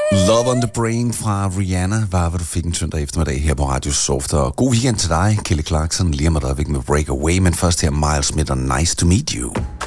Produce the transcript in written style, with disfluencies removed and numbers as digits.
Love on the Brain fra Rihanna var, hvad du fik en søndag eftermiddag her på Radio Soft. Og god weekend til dig, Kelly Clarkson. Lige om et øjeblik med Breakaway, men først her Miles Smith og Nice to Meet You.